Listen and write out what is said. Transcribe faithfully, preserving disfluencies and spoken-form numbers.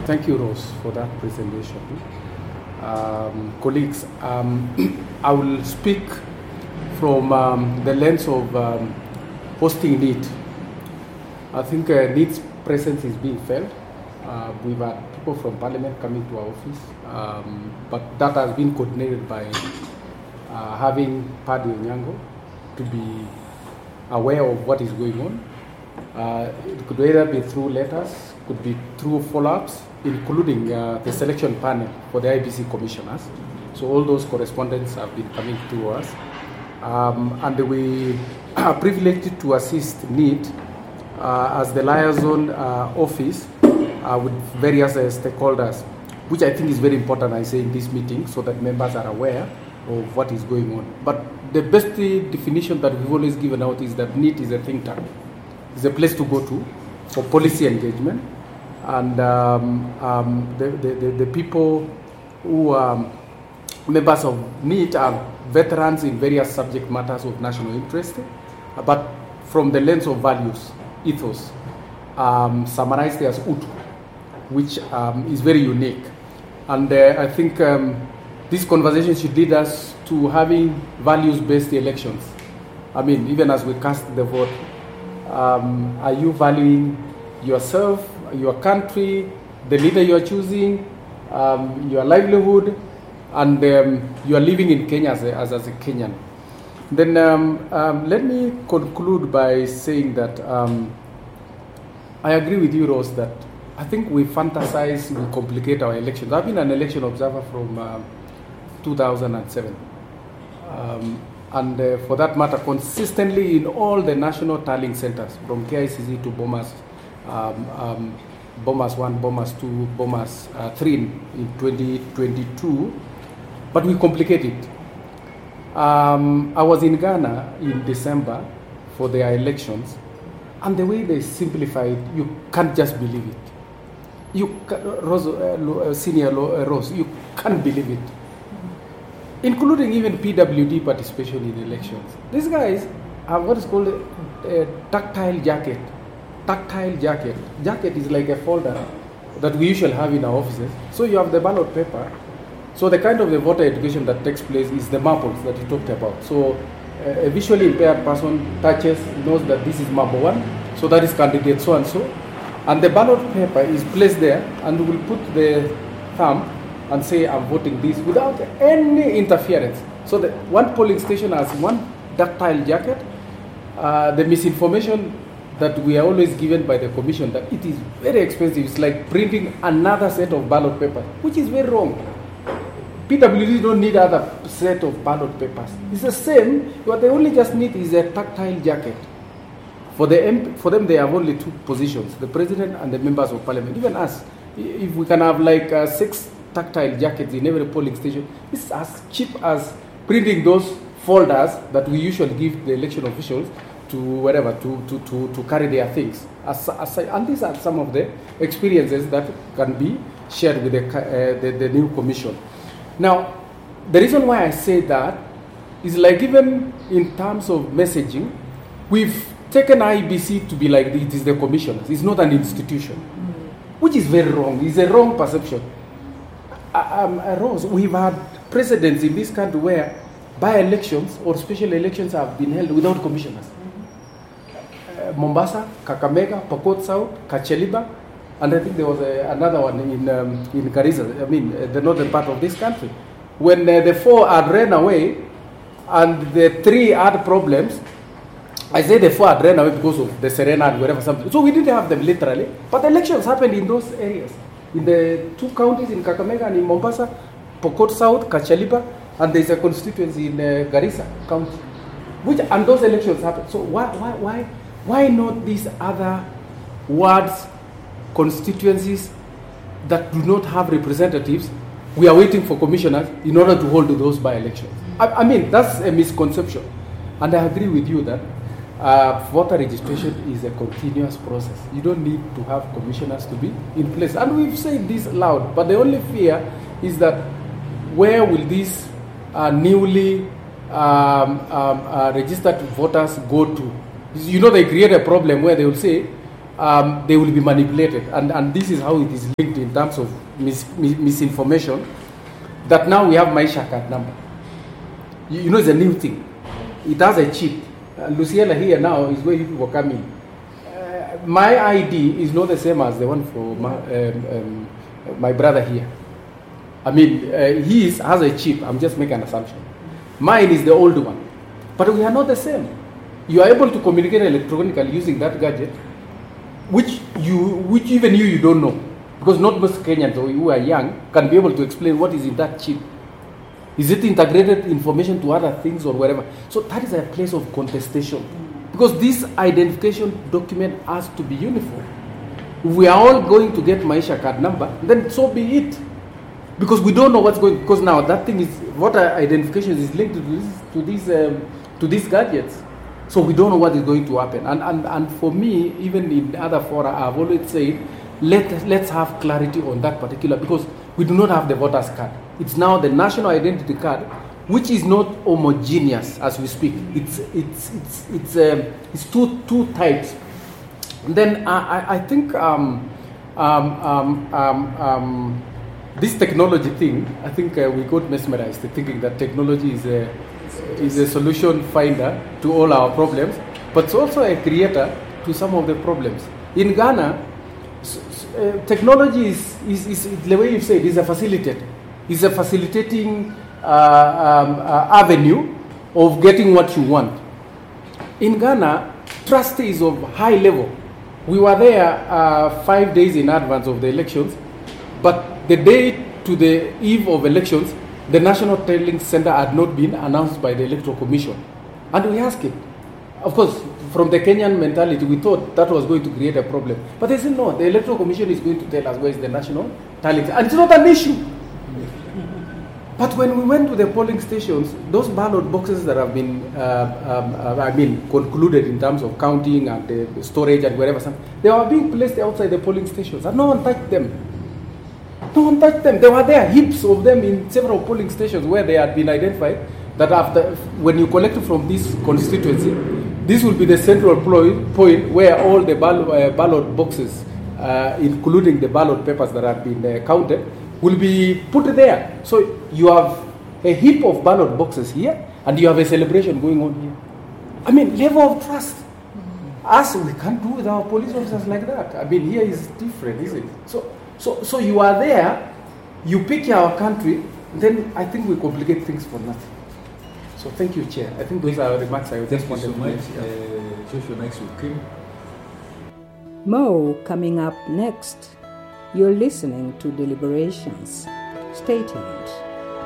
Thank you, Rose, for that presentation. Um, colleagues, um, I will speak from um, the lens of um, hosting NEET. I think uh, NEET's presence is being felt. Uh, we've had people from Parliament coming to our office, um, but that has been coordinated by uh, having Paddy Onyango to be aware of what is going on. Uh, it could either be through letters, could be through follow-ups, including uh, the selection panel for the I B C commissioners. So all those correspondents have been coming to us. Um, and we are privileged to assist NEET uh, as the liaison uh, office uh, with various uh, stakeholders, which I think is very important, I say, in this meeting, so that members are aware of what is going on. But the best definition that we've always given out is that NEET is a think tank. It's a place to go to for policy engagement. And um, um, the, the, the, the people who are members of NEET are veterans in various subject matters of national interest, but from the lens of values, ethos, um, summarized as U T U, which um, is very unique. And uh, I think um, this conversation should lead us to having values-based elections. I mean, even as we cast the vote, um, are you valuing yourself, your country, the leader you are choosing, um, your livelihood, and um, you are living in Kenya as a, as, as a Kenyan? Then um, um, let me conclude by saying that um, I agree with you, Rose, that I think we fantasize, we complicate our elections. I've been an election observer from uh, two thousand seven. Um, and uh, for that matter, consistently in all the national tallying centers, from K I C C to Bomas, Um, um, Bomas one, Bomas two, Bomas uh, three in twenty twenty-two, but we complicate it. Um, I was in Ghana in December for their elections, and the way they simplify it, you can't just believe it. You, Rose, uh, Senior uh, Rose, you can't believe it, including even P W D participation in elections. These guys have what is called a, a tactile jacket. Tactile jacket. Jacket is like a folder that we usually have in our offices. So you have the ballot paper. So the kind of the voter education that takes place is the marbles that you talked about. So uh, a visually impaired person touches, knows that this is marble one, so that is candidate so and so. And the ballot paper is placed there, and we will put the thumb and say, I'm voting this, without any interference. So the one polling station has one tactile jacket. Uh, the misinformation that we are always given by the commission that it is very expensive. It's like printing another set of ballot papers, which is very wrong. P W D don't need other set of ballot papers. It's the same. What they only just need is a tactile jacket. For the M P, for them, they have only two positions: the president and the members of parliament. Even us, if we can have like uh, six tactile jackets in every polling station, it's as cheap as printing those folders that we usually give the election officials to whatever, to, to, to, to carry their things. As, as, and these are some of the experiences that can be shared with the, uh, the, the new commission. Now, the reason why I say that is like even in terms of messaging, we've taken I B C to be like it is the commissioners. It's not an institution, which is very wrong. It's a wrong perception. Um, Rose, we've had precedents in this country where by-elections or special elections have been held without commissioners. Mombasa, Kakamega, Pokot South, Kacheliba, and I think there was a, another one in um, in Garissa, I mean, uh, the northern part of this country. When uh, the four had ran away and the three had problems, I say the four had ran away because of the Serena and wherever something. So we didn't have them literally, but elections happened in those areas. In the two counties, in Kakamega and in Mombasa, Pokot South, Kacheliba, and there's a constituency in uh, Garissa County, which, and those elections happened. So why, why, why? Why not these other wards, constituencies that do not have representatives? We are waiting for commissioners in order to hold those by-elections. I, I mean, that's a misconception. And I agree with you that uh, voter registration is a continuous process. You don't need to have commissioners to be in place. And we've said this loud, but the only fear is that where will these uh, newly um, um, uh, registered voters go to? You know, they create a problem where they will say, um, they will be manipulated. And, and this is how it is linked in terms of mis, mis, misinformation, that now we have Maisha card number. You, you know, it's a new thing. It has a chip. Uh, Luciela here now is where you people come in. Uh, my I D is not the same as the one for my, um, um, my brother here. I mean, uh, he is, has a chip. I'm just making an assumption. Mine is the old one. But we are not the same. You are able to communicate electronically using that gadget, which you, which even you, you don't know. Because not most Kenyans who are young can be able to explain what is in that chip. Is it integrated information to other things or whatever? So that is a place of contestation. Because this identification document has to be uniform. If we are all going to get Maisha card number, then so be it. Because we don't know what's going, because now that thing is, voter identification is linked to this, to these, um, to these gadgets. So we don't know what is going to happen. And, and, and for me, even in other fora, I've always said, let, let's have clarity on that particular, because we do not have the voter's card. It's now the national identity card, which is not homogeneous as we speak. It's, it's, it's, it's, um, it's two, two types. And then I, I think um, um, um, um, um, this technology thing, I think uh, we got mesmerized thinking that technology is a, is a solution finder to all our problems, but it's also a creator to some of the problems. In Ghana, uh, technology is, is, is, the way you say it, is a facilitator. It's a facilitating uh, um, uh, avenue of getting what you want. In Ghana, trust is of high level. We were there uh, five days in advance of the elections, but the day to the eve of elections, the National Tallying Center had not been announced by the Electoral Commission. And we asked it. Of course, from the Kenyan mentality, we thought that was going to create a problem. But they said, no, the Electoral Commission is going to tell us where is the National Tallying Center. And it's not an issue. But when we went to the polling stations, those ballot boxes that have been, uh, um, uh, I mean, concluded in terms of counting and the storage and wherever, they were being placed outside the polling stations, and no one touched them. No one touched them. There were there heaps of them in several polling stations where they had been identified that after, when you collect from this constituency, this will be the central point where all the ballot, uh, ballot boxes, uh, including the ballot papers that have been uh, counted, will be put there. So you have a heap of ballot boxes here, and you have a celebration going on here. I mean, level of trust. Us, we can't do with our police officers like that. I mean, here is different, isn't it? So, so, so you are there, you pick our country, then I think we complicate things for nothing. So thank you, Chair. I think those are remarks I just wanted to make. Thank you so much. Joshua, next with Kim. Mo coming up next. You're listening to Deliberations. Stay tuned.